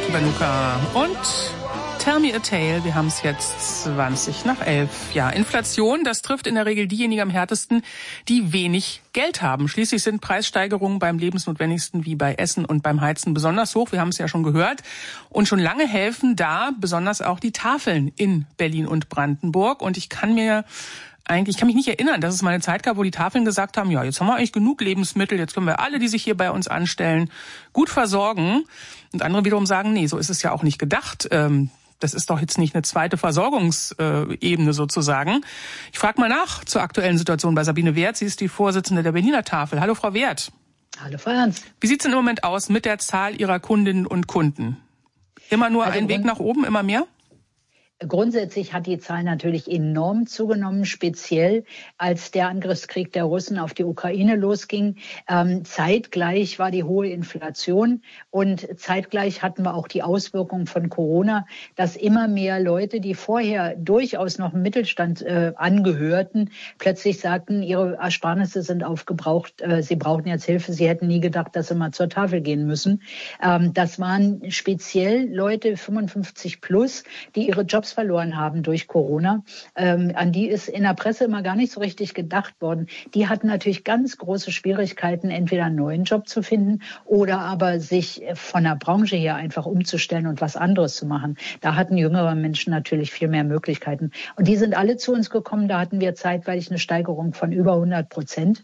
Kiwanuka und Tell Me a Tale. Wir haben es jetzt 11:20. Ja, Inflation, das trifft in der Regel diejenigen am härtesten, die wenig Geld haben. Schließlich sind Preissteigerungen beim Lebensnotwendigsten wie bei Essen und beim Heizen besonders hoch. Wir haben es ja schon gehört. Und schon lange helfen da besonders auch die Tafeln in Berlin und Brandenburg. Und ich kann mich nicht erinnern, dass es mal eine Zeit gab, wo die Tafeln gesagt haben, ja, jetzt haben wir eigentlich genug Lebensmittel, jetzt können wir alle, die sich hier bei uns anstellen, gut versorgen. Und andere wiederum sagen, nee, so ist es ja auch nicht gedacht. Das ist doch jetzt nicht eine zweite Versorgungsebene sozusagen. Ich frage mal nach zur aktuellen Situation bei Sabine Wert. Sie ist die Vorsitzende der Berliner Tafel. Hallo, Frau Wert. Hallo, Frau Ernst. Wie sieht es denn im Moment aus mit der Zahl Ihrer Kundinnen und Kunden? Immer nur ein Weg nach oben, immer mehr? Grundsätzlich hat die Zahl natürlich enorm zugenommen, speziell als der Angriffskrieg der Russen auf die Ukraine losging. Zeitgleich war die hohe Inflation und zeitgleich hatten wir auch die Auswirkungen von Corona, dass immer mehr Leute, die vorher durchaus noch im Mittelstand angehörten, plötzlich sagten, ihre Ersparnisse sind aufgebraucht, sie brauchen jetzt Hilfe, sie hätten nie gedacht, dass sie mal zur Tafel gehen müssen. Das waren speziell Leute 55 plus, die ihre Jobs verloren haben durch Corona. An die ist in der Presse immer gar nicht so richtig gedacht worden. Die hatten natürlich ganz große Schwierigkeiten, entweder einen neuen Job zu finden oder aber sich von der Branche her einfach umzustellen und was anderes zu machen. Da hatten jüngere Menschen natürlich viel mehr Möglichkeiten. Und die sind alle zu uns gekommen. Da hatten wir zeitweilig eine Steigerung von über 100%.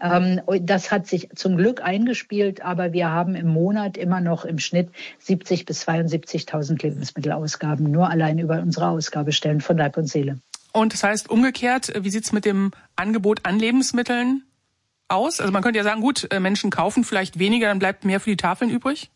Das hat sich zum Glück eingespielt, aber wir haben im Monat immer noch im Schnitt 70.000 bis 72.000 Lebensmittelausgaben, nur allein über unsere Ausgabestellen von Leib und Seele. Und das heißt umgekehrt, wie sieht's mit dem Angebot an Lebensmitteln aus? Also man könnte ja sagen, gut, Menschen kaufen vielleicht weniger, dann bleibt mehr für die Tafeln übrig.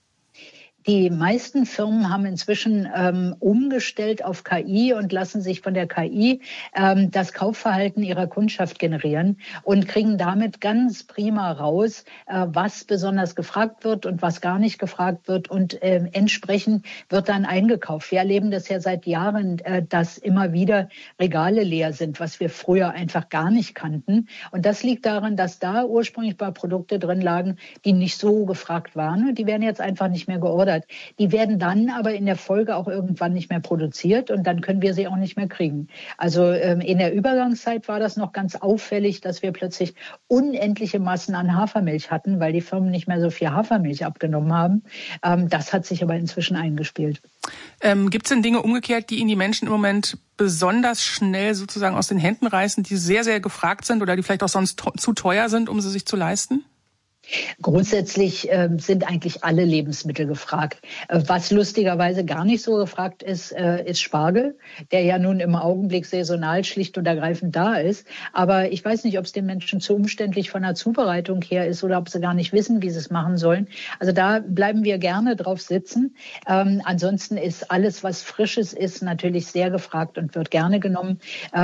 Die meisten Firmen haben inzwischen umgestellt auf KI und lassen sich von der KI das Kaufverhalten ihrer Kundschaft generieren und kriegen damit ganz prima raus, was besonders gefragt wird und was gar nicht gefragt wird. Und entsprechend wird dann eingekauft. Wir erleben das ja seit Jahren, dass immer wieder Regale leer sind, was wir früher einfach gar nicht kannten. Und das liegt daran, dass da ursprünglich mal Produkte drin lagen, die nicht so gefragt waren. Und die werden jetzt einfach nicht mehr geordert. Die werden dann aber in der Folge auch irgendwann nicht mehr produziert und dann können wir sie auch nicht mehr kriegen. Also in der Übergangszeit war das noch ganz auffällig, dass wir plötzlich unendliche Massen an Hafermilch hatten, weil die Firmen nicht mehr so viel Hafermilch abgenommen haben. Das hat sich aber inzwischen eingespielt. Gibt es denn Dinge umgekehrt, die Ihnen die Menschen im Moment besonders schnell sozusagen aus den Händen reißen, die sehr, sehr gefragt sind oder die vielleicht auch sonst zu teuer sind, um sie sich zu leisten? Grundsätzlich sind eigentlich alle Lebensmittel gefragt. Was lustigerweise gar nicht so gefragt ist, ist Spargel, der ja nun im Augenblick saisonal schlicht und ergreifend da ist. Aber ich weiß nicht, ob es den Menschen zu umständlich von der Zubereitung her ist oder ob sie gar nicht wissen, wie sie es machen sollen. Also da bleiben wir gerne drauf sitzen. Ansonsten ist alles, was Frisches ist, natürlich sehr gefragt und wird gerne genommen.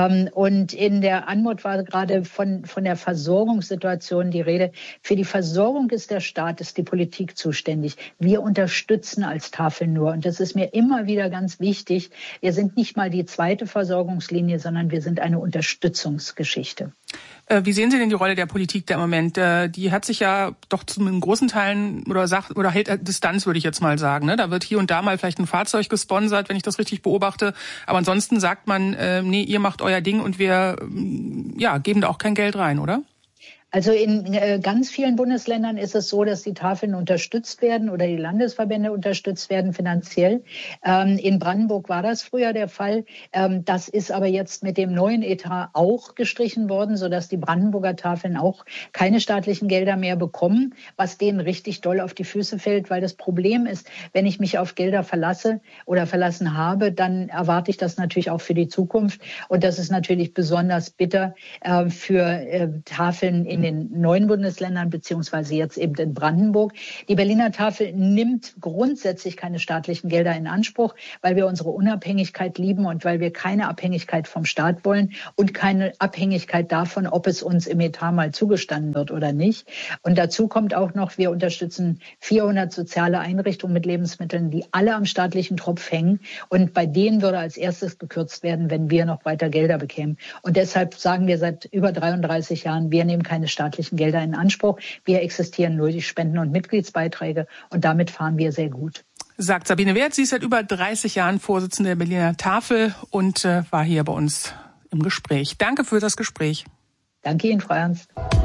Und in der Anmod war gerade von der Versorgungssituation die Rede. Für die Versorgung ist der Staat, ist die Politik zuständig. Wir unterstützen als Tafel nur. Und das ist mir immer wieder ganz wichtig. Wir sind nicht mal die zweite Versorgungslinie, sondern wir sind eine Unterstützungsgeschichte. Wie sehen Sie denn die Rolle der Politik da im Moment? Die hat sich ja doch zu einem großen Teilen oder hält Distanz, würde ich jetzt mal sagen. Da wird hier und da mal vielleicht ein Fahrzeug gesponsert, wenn ich das richtig beobachte. Aber ansonsten sagt man, nee, ihr macht euer Ding und wir geben da auch kein Geld rein, oder? Also in ganz vielen Bundesländern ist es so, dass die Tafeln unterstützt werden oder die Landesverbände unterstützt werden finanziell. In Brandenburg war das früher der Fall. Das ist aber jetzt mit dem neuen Etat auch gestrichen worden, sodass die Brandenburger Tafeln auch keine staatlichen Gelder mehr bekommen, was denen richtig doll auf die Füße fällt, weil das Problem ist, wenn ich mich auf Gelder verlasse oder verlassen habe, dann erwarte ich das natürlich auch für die Zukunft. Und das ist natürlich besonders bitter für Tafeln in den neuen Bundesländern, beziehungsweise jetzt eben in Brandenburg. Die Berliner Tafel nimmt grundsätzlich keine staatlichen Gelder in Anspruch, weil wir unsere Unabhängigkeit lieben und weil wir keine Abhängigkeit vom Staat wollen und keine Abhängigkeit davon, ob es uns im Etat mal zugestanden wird oder nicht. Und dazu kommt auch noch, wir unterstützen 400 soziale Einrichtungen mit Lebensmitteln, die alle am staatlichen Tropf hängen. Und bei denen würde als erstes gekürzt werden, wenn wir noch weiter Gelder bekämen. Und deshalb sagen wir seit über 33 Jahren, wir nehmen keine keine staatlichen Gelder in Anspruch. Wir existieren nur durch Spenden und Mitgliedsbeiträge und damit fahren wir sehr gut. Sagt Sabine Werth, sie ist seit über 30 Jahren Vorsitzende der Berliner Tafel und war hier bei uns im Gespräch. Danke für das Gespräch. Danke Ihnen, Frau Ernst.